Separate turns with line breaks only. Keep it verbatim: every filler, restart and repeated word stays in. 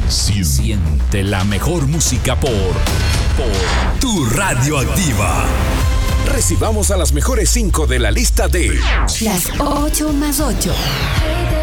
Siente la mejor música por, por Tu Radioactiva. Recibamos a las mejores cinco de la lista de
Las ocho más ocho.